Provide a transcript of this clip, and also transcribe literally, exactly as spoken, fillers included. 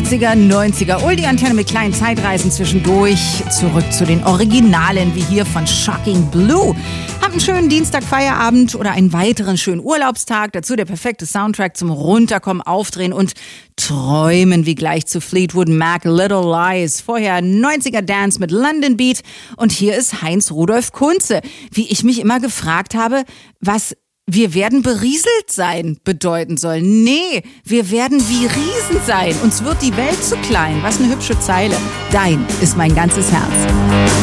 achtziger, neunziger, Oldie-Antenne mit kleinen Zeitreisen zwischendurch. Zurück zu den Originalen, wie hier von Shocking Blue. Habt einen schönen Dienstag-Feierabend oder einen weiteren schönen Urlaubstag. Dazu der perfekte Soundtrack zum Runterkommen, Aufdrehen und Träumen, wie gleich zu Fleetwood Mac, Little Lies. Vorher neunziger Dance mit London Beat. Und hier ist Heinz Rudolf Kunze. Wie ich mich immer gefragt habe, was "wir werden berieselt sein" bedeuten soll. Nee, wir werden wie Riesen sein. Uns wird die Welt zu klein. Was eine hübsche Zeile. Dein ist mein ganzes Herz.